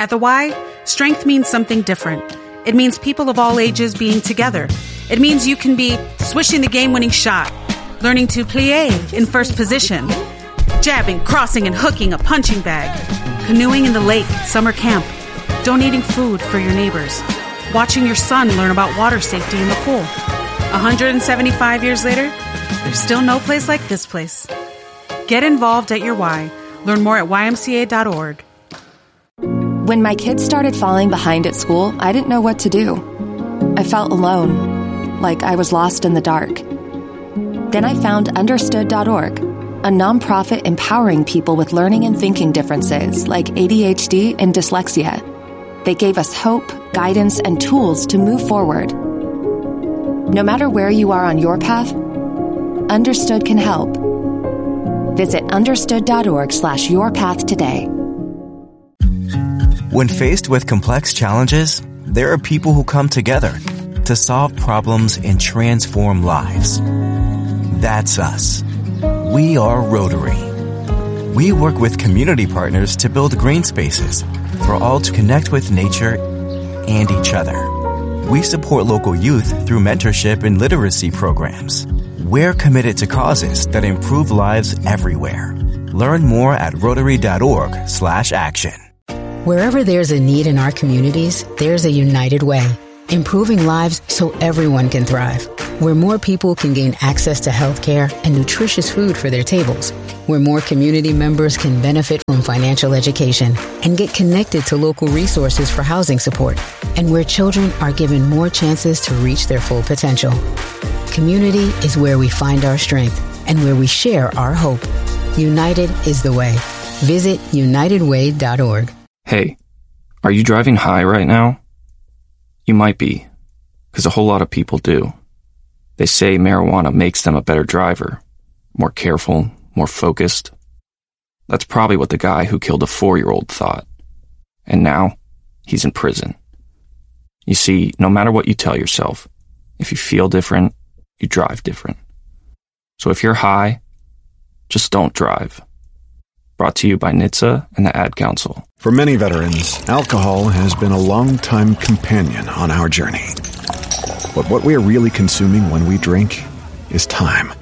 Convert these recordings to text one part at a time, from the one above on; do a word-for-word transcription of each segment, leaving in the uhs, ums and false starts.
At the Y, strength means something different. It means people of all ages being together. It means you can be swishing the game-winning shot, learning to plie in first position, jabbing, crossing, and hooking a punching bag, canoeing in the lake at summer camp, donating food for your neighbors, watching your son learn about water safety in the pool. one hundred seventy-five years later, there's still no place like this place. Get involved at your Y. Learn more at Y M C A dot org. When my kids started falling behind at school, I didn't know what to do. I felt alone, like I was lost in the dark. Then I found understood dot org, a nonprofit empowering people with learning and thinking differences like A D H D and dyslexia. They gave us hope, guidance, and tools to move forward. No matter where you are on your path, Understood can help. Visit understood dot org slash your path today. When faced with complex challenges, there are people who come together to solve problems and transform lives. That's us. We are Rotary. We work with community partners to build green spaces for all to connect with nature and each other. We support local youth through mentorship and literacy programs. We're committed to causes that improve lives everywhere. Learn more at rotary dot org slash action. Wherever there's a need in our communities, there's a United Way, improving lives so everyone can thrive. Where more people can gain access to health care and nutritious food for their tables. Where more community members can benefit from financial education and get connected to local resources for housing support. And where children are given more chances to reach their full potential. Community is where we find our strength and where we share our hope. United is the way. Visit united way dot org. Hey, are you driving high right now? You might be, because a whole lot of people do. They say marijuana makes them a better driver, more careful, more focused. That's probably what the guy who killed a four-year-old thought. And now, he's in prison. You see, no matter what you tell yourself, if you feel different, you drive different. So if you're high, just don't drive. Brought to you by N H T S A and the Ad Council. For many veterans, alcohol has been a long-time companion on our journey. But what we are really consuming when we drink is time.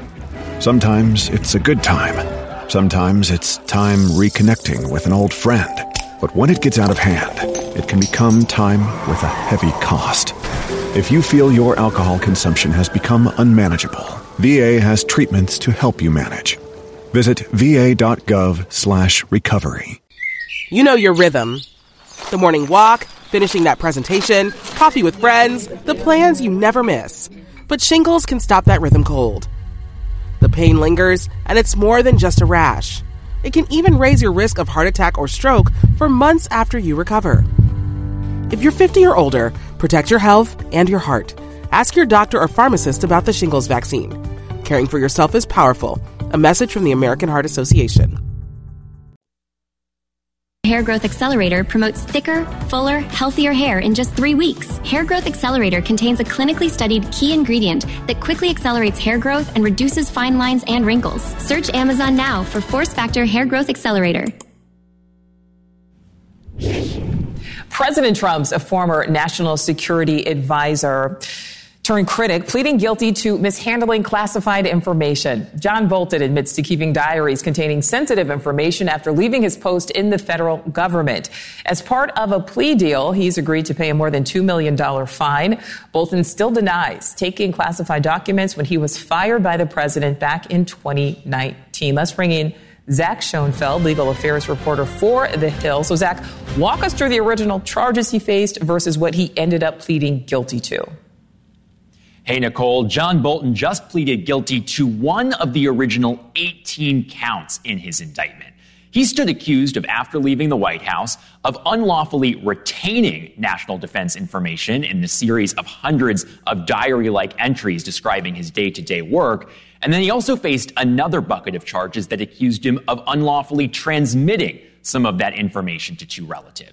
Sometimes it's a good time. Sometimes it's time reconnecting with an old friend. But when it gets out of hand, it can become time with a heavy cost. If you feel your alcohol consumption has become unmanageable, V A has treatments to help you manage. Visit va.gov slash recovery. You know your rhythm. The morning walk, finishing that presentation, coffee with friends, the plans you never miss. But shingles can stop that rhythm cold. The pain lingers, and it's more than just a rash. It can even raise your risk of heart attack or stroke for months after you recover. If you're fifty or older, protect your health and your heart. Ask your doctor or pharmacist about the shingles vaccine. Caring for yourself is powerful. A message from the American Heart Association. Hair Growth Accelerator promotes thicker, fuller, healthier hair in just three weeks. Hair Growth Accelerator contains a clinically studied key ingredient that quickly accelerates hair growth and reduces fine lines and wrinkles. Search Amazon now for Force Factor Hair Growth Accelerator. President Trump's a former national security advisor turned critic, pleading guilty to mishandling classified information. John Bolton admits to keeping diaries containing sensitive information after leaving his post in the federal government. As part of a plea deal, he's agreed to pay a more than two million dollars fine. Bolton still denies taking classified documents when he was fired by the president back in twenty nineteen. Let's bring in Zach Schoenfeld, legal affairs reporter for The Hill. So, Zach, walk us through the original charges he faced versus what he ended up pleading guilty to. Hey, Nicole, John Bolton just pleaded guilty to one of the original eighteen counts in his indictment. He stood accused of, after leaving the White House, of unlawfully retaining national defense information in the series of hundreds of diary-like entries describing his day-to-day work. And then he also faced another bucket of charges that accused him of unlawfully transmitting some of that information to two relatives.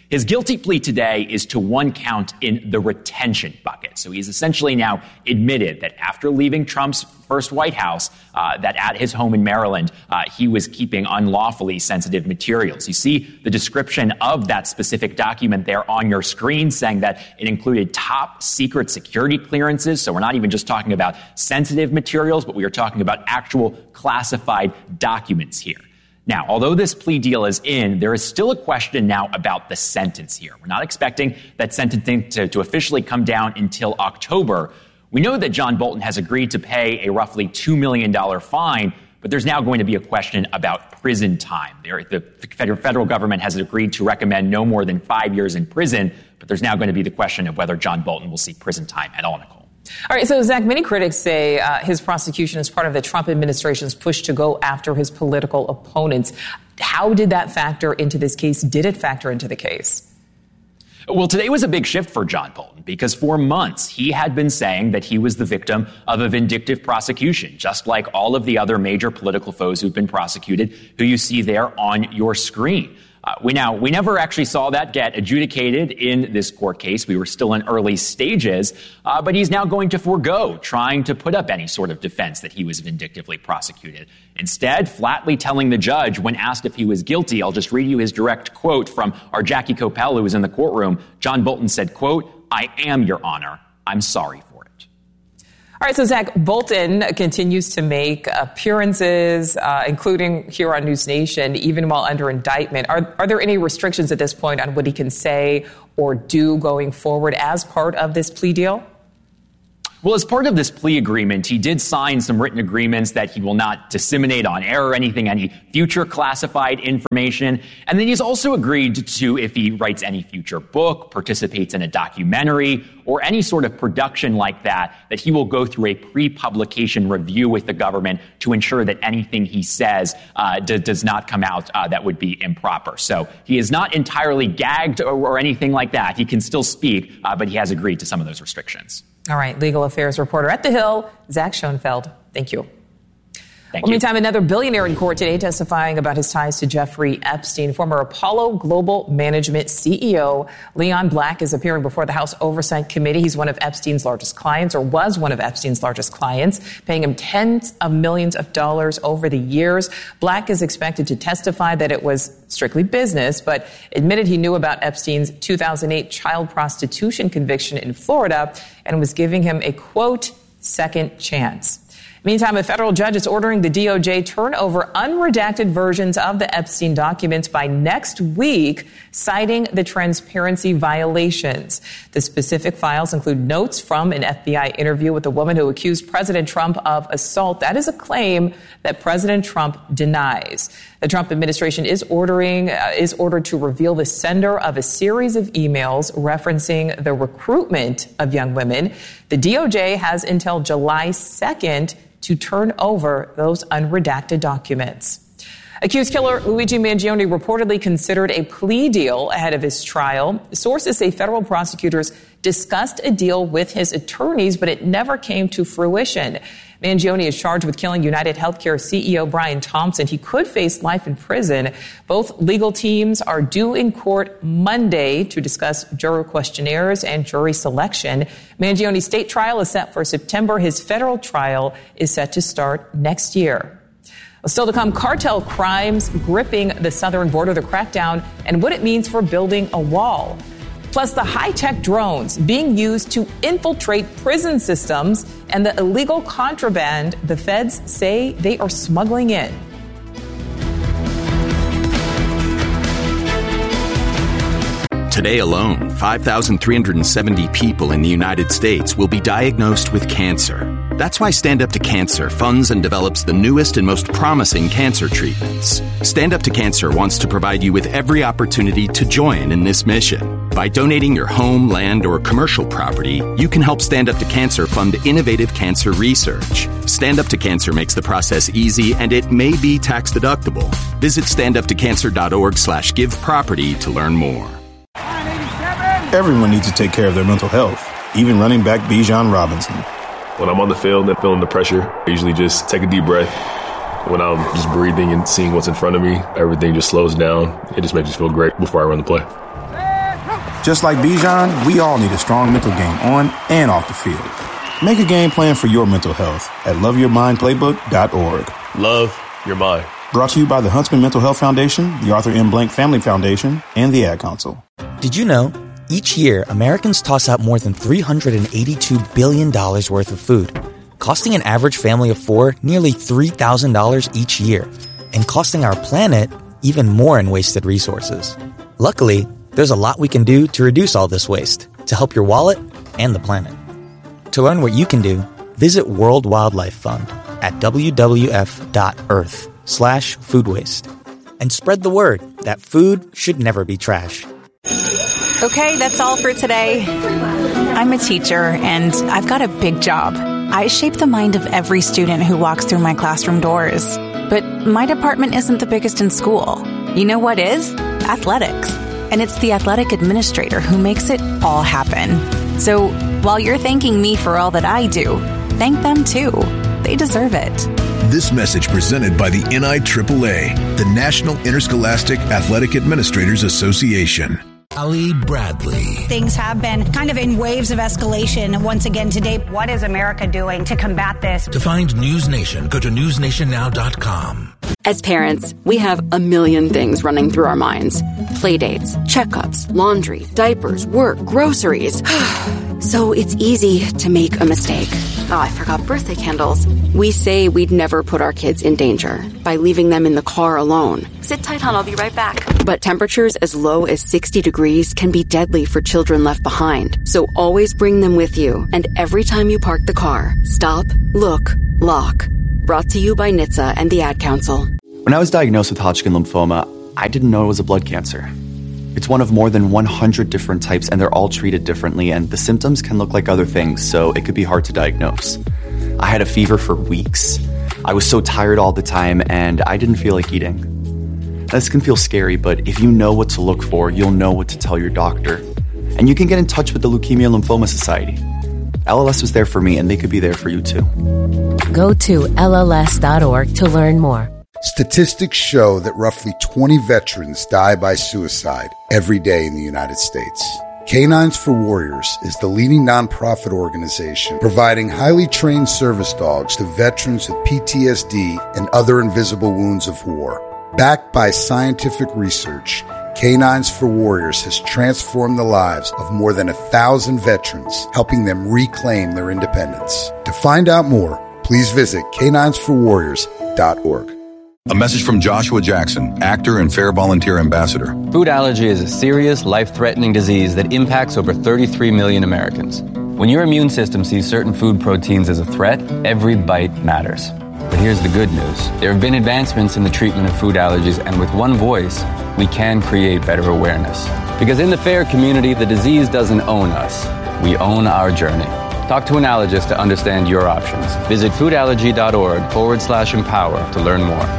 His guilty plea today is to one count in the retention bucket. So he's essentially now admitted that after leaving Trump's first White House, uh, that at his home in Maryland, uh, he was keeping unlawfully sensitive materials. You see the description of that specific document there on your screen, saying that it included top secret security clearances. So we're not even just talking about sensitive materials, but we are talking about actual classified documents here. Now, although this plea deal is in, there is still a question now about the sentence here. We're not expecting that sentencing to, to officially come down until October. We know that John Bolton has agreed to pay a roughly two million dollars fine, but there's now going to be a question about prison time. There, the federal government has agreed to recommend no more than five years in prison, but there's now going to be the question of whether John Bolton will seek prison time at all, Nicole. All right, so Zach, many critics say uh, his prosecution is part of the Trump administration's push to go after his political opponents. How did that factor into this case? Did it factor into the case? Well, today was a big shift for John Bolton because for months he had been saying that he was the victim of a vindictive prosecution, just like all of the other major political foes who've been prosecuted, who you see there on your screen. Uh, we now we never actually saw that get adjudicated in this court case. We were still in early stages, uh, but he's now going to forego trying to put up any sort of defense that he was vindictively prosecuted. Instead, flatly telling the judge when asked if he was guilty, I'll just read you his direct quote from our Jackie Coppell, who was in the courtroom. John Bolton said, quote, "I am, Your Honor. I'm sorry for it." All right, so Zach, Bolton continues to make appearances, uh, including here on News Nation, even while under indictment. Are, are there any restrictions at this point on what he can say or do going forward as part of this plea deal? Well, as part of this plea agreement, he did sign some written agreements that he will not disseminate on air or anything, any future classified information. And then he's also agreed to, if he writes any future book, participates in a documentary, or any sort of production like that, that he will go through a pre-publication review with the government to ensure that anything he says uh, d- does not come out uh, that would be improper. So he is not entirely gagged or, or anything like that. He can still speak, uh, but he has agreed to some of those restrictions. All right, legal affairs reporter at The Hill, Zach Schoenfeld. Thank you. Thank well, you. Meantime, another billionaire in court today testifying about his ties to Jeffrey Epstein. Former Apollo Global Management C E O Leon Black is appearing before the House Oversight Committee. He's one of Epstein's largest clients, or was one of Epstein's largest clients, paying him tens of millions of dollars over the years. Black is expected to testify that it was strictly business, but admitted he knew about Epstein's two thousand eight child prostitution conviction in Florida and was giving him a, quote, second chance. Meantime, a federal judge is ordering the D O J turn over unredacted versions of the Epstein documents by next week, citing the transparency violations. The specific files include notes from an F B I interview with a woman who accused President Trump of assault. That is a claim that President Trump denies. The Trump administration is ordering uh, is ordered to reveal the sender of a series of emails referencing the recruitment of young women. The D O J has until July second to turn over those unredacted documents. Accused killer Luigi Mangione reportedly considered a plea deal ahead of his trial. Sources say federal prosecutors discussed a deal with his attorneys, but it never came to fruition. Mangione is charged with killing United Healthcare C E O Brian Thompson. He could face life in prison. Both legal teams are due in court Monday to discuss juror questionnaires and jury selection. Mangione's state trial is set for September. His federal trial is set to start next year. Still to come, cartel crimes gripping the southern border, the crackdown, and what it means for building a wall. Plus, the high-tech drones being used to infiltrate prison systems and the illegal contraband the feds say they are smuggling in. Today alone, five thousand three hundred seventy people in the United States will be diagnosed with cancer. That's why Stand Up to Cancer funds and develops the newest and most promising cancer treatments. Stand Up to Cancer wants to provide you with every opportunity to join in this mission. By donating your home, land, or commercial property, you can help Stand Up to Cancer fund innovative cancer research. Stand Up to Cancer makes the process easy, and it may be tax deductible. Visit standuptocancer.org slash give property to learn more. Everyone needs to take care of their mental health, even running back Bijan Robinson. When I'm on the field and feeling the pressure, I usually just take a deep breath. When I'm just breathing and seeing what's in front of me, everything just slows down. It just makes me feel great before I run the play. Just like Bijan, we all need a strong mental game on and off the field. Make a game plan for your mental health at love your mind playbook dot org. Love your mind. Brought to you by the Huntsman Mental Health Foundation, the Arthur M. Blank Family Foundation, and the Ad Council. Did you know, each year, Americans toss out more than three hundred eighty-two billion dollars worth of food, costing an average family of four nearly three thousand dollars each year, and costing our planet even more in wasted resources. Luckily, there's a lot we can do to reduce all this waste, to help your wallet and the planet. To learn what you can do, visit World Wildlife Fund at w w f dot earth slash food waste. And spread the word that food should never be trash. Okay, that's all for today. I'm a teacher, and I've got a big job. I shape the mind of every student who walks through my classroom doors. But my department isn't the biggest in school. You know what is? Athletics. And it's the athletic administrator who makes it all happen. So while you're thanking me for all that I do, thank them too. They deserve it. This message presented by the N I triple A, the National Interscholastic Athletic Administrators Association. Ali Bradley. Things have been kind of in waves of escalation once again today. What is America doing to combat this? To find News Nation, go to news nation now dot com. As parents, we have a million things running through our minds. Playdates, checkups, laundry, diapers, work, groceries. So it's easy to make a mistake. Oh, I forgot birthday candles. We say we'd never put our kids in danger by leaving them in the car alone. Sit tight, hon, I'll be right back. But temperatures as low as sixty degrees can be deadly for children left behind. So always bring them with you. And every time you park the car, stop, look, lock. Brought to you by N H T S A and the Ad Council. When I was diagnosed with Hodgkin lymphoma, I didn't know it was a blood cancer. It's one of more than one hundred different types, and they're all treated differently, and the symptoms can look like other things, so it could be hard to diagnose. I had a fever for weeks. I was so tired all the time, and I didn't feel like eating. This can feel scary, but if you know what to look for, you'll know what to tell your doctor. And you can get in touch with the Leukemia Lymphoma Society. L L S was there for me, and they could be there for you too. Go to L L S dot org to learn more. Statistics show that roughly twenty veterans die by suicide every day in the United States. Canines for Warriors is the leading nonprofit organization providing highly trained service dogs to veterans with P T S D and other invisible wounds of war. Backed by scientific research, Canines for Warriors has transformed the lives of more than a thousand veterans, helping them reclaim their independence. To find out more, please visit canines for warriors dot org. A message from Joshua Jackson, actor and Fair Volunteer Ambassador. Food allergy is a serious, life-threatening disease that impacts over thirty-three million Americans. When your immune system sees certain food proteins as a threat, every bite matters. But here's the good news. There have been advancements in the treatment of food allergies, and with one voice, we can create better awareness. Because in the FAIR community, the disease doesn't own us. We own our journey. Talk to an allergist to understand your options. Visit foodallergy.org forward slash empower to learn more.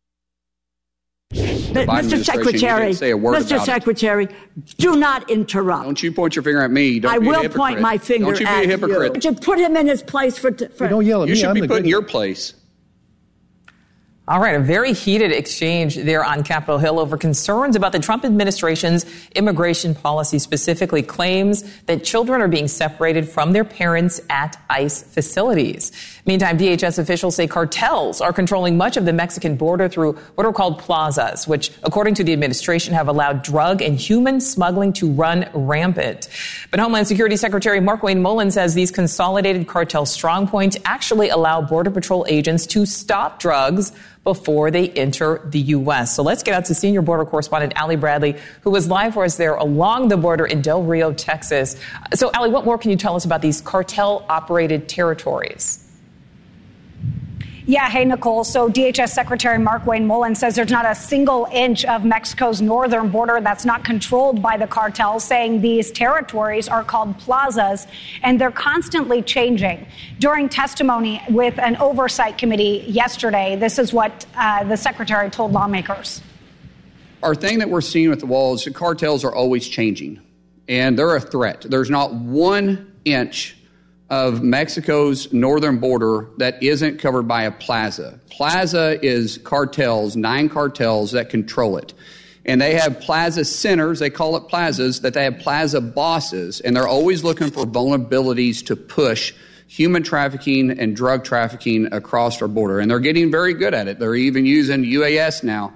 Mister Secretary, Mister Secretary, do not interrupt. Don't you point your finger at me. Don't I be will a hypocrite. point my finger Don't you be at a hypocrite. you. Would you put him in his place for... for you don't yell at you me. You should I'm be put in your place. All right, a very heated exchange there on Capitol Hill over concerns about the Trump administration's immigration policy, specifically claims that children are being separated from their parents at ICE facilities. Meantime, D H S officials say cartels are controlling much of the Mexican border through what are called plazas, which, according to the administration, have allowed drug and human smuggling to run rampant. But Homeland Security Secretary Markwayne Mullin says these consolidated cartel strongpoints actually allow Border Patrol agents to stop drugs before they enter the U S. So let's get out to senior border correspondent Ali Bradley, who was live for us there along the border in Del Rio, Texas. So, Ali, what more can you tell us about these cartel-operated territories? Yeah, hey, Nicole. So D H S Secretary Markwayne Mullin says there's not a single inch of Mexico's northern border that's not controlled by the cartels, saying these territories are called plazas, and they're constantly changing. During testimony with an oversight committee yesterday, this is what uh, the secretary told lawmakers. Our thing that we're seeing with the wall is the cartels are always changing, and they're a threat. There's not one inch of Mexico's northern border that isn't covered by a plaza. Plaza is cartels, nine cartels that control it. And they have plaza centers, they call it plazas, that they have plaza bosses, and they're always looking for vulnerabilities to push human trafficking and drug trafficking across our border. And they're getting very good at it. They're even using U A S now.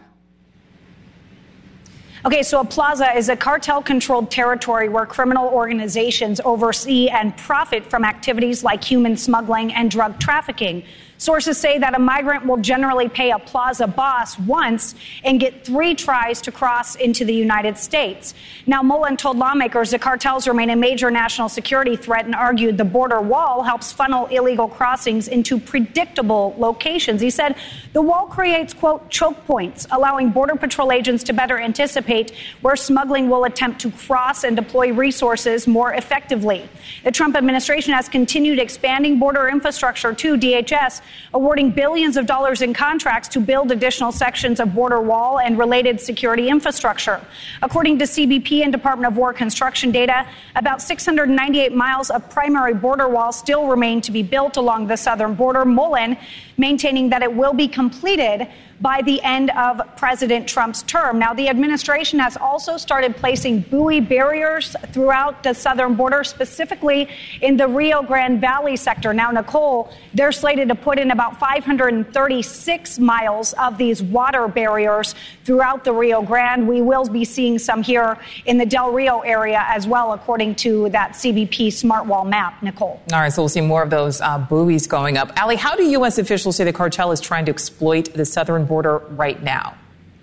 Okay, so a plaza is a cartel-controlled territory where criminal organizations oversee and profit from activities like human smuggling and drug trafficking. Sources say that a migrant will generally pay a plaza boss once and get three tries to cross into the United States. Now, Mullen told lawmakers the cartels remain a major national security threat and argued the border wall helps funnel illegal crossings into predictable locations. He said the wall creates, quote, choke points, allowing Border Patrol agents to better anticipate where smuggling will attempt to cross and deploy resources more effectively. The Trump administration has continued expanding border infrastructure to D H S, awarding billions of dollars in contracts to build additional sections of border wall and related security infrastructure. According to C B P and Department of War construction data, about six hundred ninety-eight miles of primary border wall still remain to be built along the southern border. Mullen maintaining that it will be completed by the end of President Trump's term. Now, the administration has also started placing buoy barriers throughout the southern border, specifically in the Rio Grande Valley sector. Now, Nicole, they're slated to put in about five hundred thirty-six miles of these water barriers throughout the Rio Grande. We will be seeing some here in the Del Rio area as well, according to that C B P Smart Wall map, Nicole. All right, so we'll see more of those uh, buoys going up. Allie, how do U S officials say the cartel is trying to exploit the southern border right now?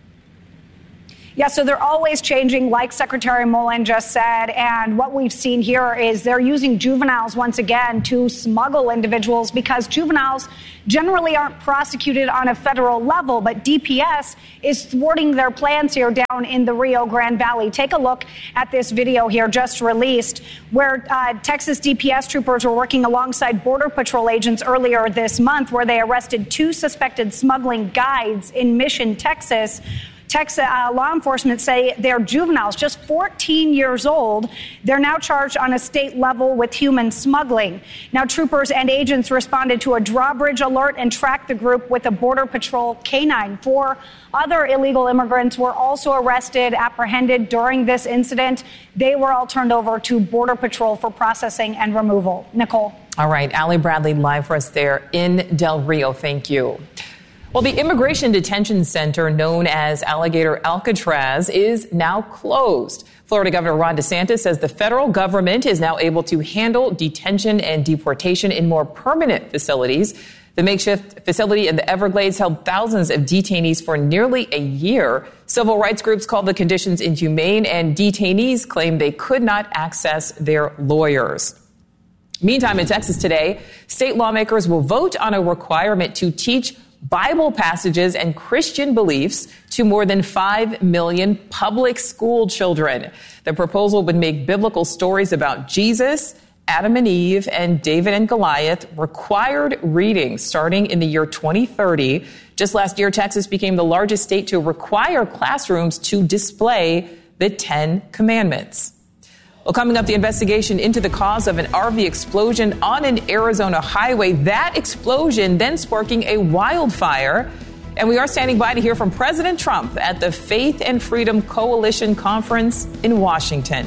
Yeah, so they're always changing, like Secretary Mullen just said. And what we've seen here is they're using juveniles once again to smuggle individuals because juveniles generally aren't prosecuted on a federal level. But D P S is thwarting their plans here down in the Rio Grande Valley. Take a look at this video here just released where uh, Texas D P S troopers were working alongside Border Patrol agents earlier this month, where they arrested two suspected smuggling guides in Mission, Texas. Texas uh, law enforcement say they're juveniles, just fourteen years old. They're now charged on a state level with human smuggling. Now, troopers and agents responded to a drawbridge alert and tracked the group with a Border Patrol canine. Four other illegal immigrants were also arrested, apprehended during this incident. They were all turned over to Border Patrol for processing and removal. Nicole. All right, Allie Bradley live for us there in Del Rio. Thank you. Well, the immigration detention center known as Alligator Alcatraz is now closed. Florida Governor Ron DeSantis says the federal government is now able to handle detention and deportation in more permanent facilities. The makeshift facility in the Everglades held thousands of detainees for nearly a year. Civil rights groups called the conditions inhumane, and detainees claim they could not access their lawyers. Meantime, in Texas today, state lawmakers will vote on a requirement to teach Bible passages and Christian beliefs to more than five million public school children. The proposal would make biblical stories about Jesus, Adam and Eve, and David and Goliath required reading starting in the year twenty thirty. Just last year, Texas became the largest state to require classrooms to display the Ten Commandments. Well, coming up, the investigation into the cause of an R V explosion on an Arizona highway. That explosion then sparking a wildfire. And we are standing by to hear from President Trump at the Faith and Freedom Coalition Conference in Washington.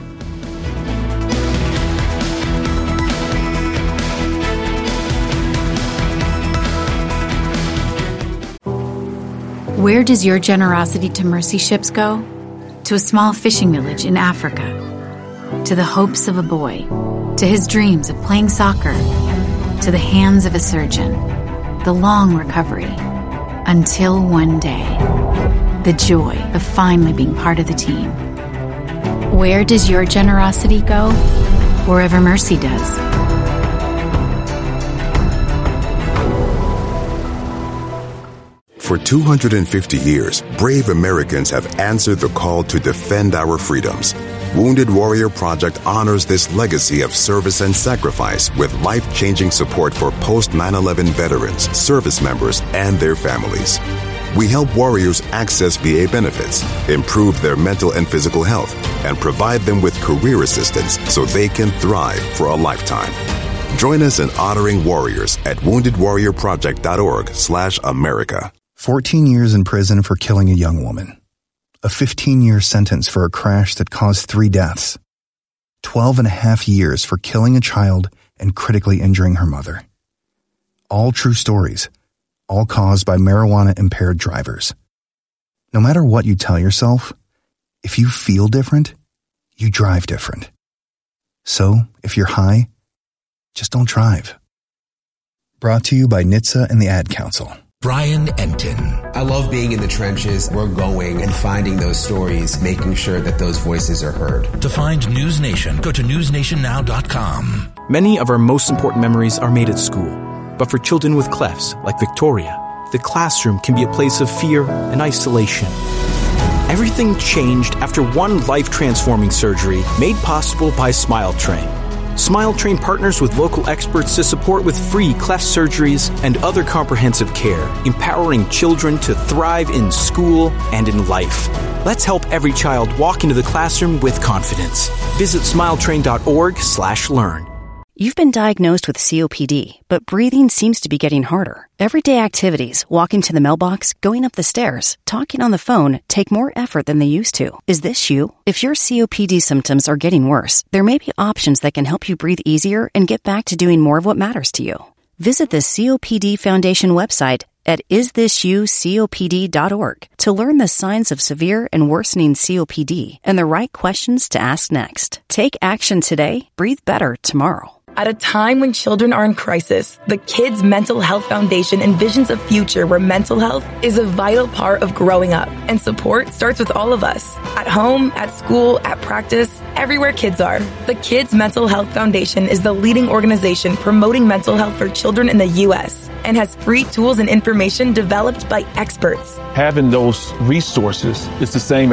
Where does your generosity to mercy ships go? To a small fishing village in Africa. To the hopes of a boy, to his dreams of playing soccer, to the hands of a surgeon, the long recovery, until one day, the joy of finally being part of the team. Where does your generosity go? Wherever mercy does. For two hundred fifty years, brave Americans have answered the call to defend our freedoms. Wounded Warrior Project honors this legacy of service and sacrifice with life-changing support for post nine eleven veterans, service members, and their families. We help warriors access V A benefits, improve their mental and physical health, and provide them with career assistance so they can thrive for a lifetime. Join us in honoring warriors at wounded warrior project dot org slash America. fourteen years in prison for killing a young woman. A fifteen-year sentence for a crash that caused three deaths. Twelve and a half years for killing a child and critically injuring her mother. All true stories, all caused by marijuana-impaired drivers. No matter what you tell yourself, if you feel different, you drive different. So, if you're high, just don't drive. Brought to you by N H T S A and the Ad Council. Brian Entin. I love being in the trenches. We're going and finding those stories, making sure that those voices are heard. To find News Nation, go to news nation now dot com. Many of our most important memories are made at school. But for children with clefs, like Victoria, the classroom can be a place of fear and isolation. Everything changed after one life-transforming surgery made possible by Smile Train. Smile Train partners with local experts to support with free cleft surgeries and other comprehensive care, empowering children to thrive in school and in life. Let's help every child walk into the classroom with confidence. Visit smile train dot org slash learn. You've been diagnosed with C O P D, but breathing seems to be getting harder. Everyday activities, walking to the mailbox, going up the stairs, talking on the phone, take more effort than they used to. Is this you? If your C O P D symptoms are getting worse, there may be options that can help you breathe easier and get back to doing more of what matters to you. Visit the C O P D Foundation website at is this you copd dot org to learn the signs of severe and worsening C O P D and the right questions to ask next. Take action today, breathe better tomorrow. At a time when children are in crisis, the Kids Mental Health Foundation envisions a future where mental health is a vital part of growing up, and support starts with all of us. At home, at school, at practice, everywhere kids are. The Kids Mental Health Foundation is the leading organization promoting mental health for children in the U S and has free tools and information developed by experts. Having those resources is the same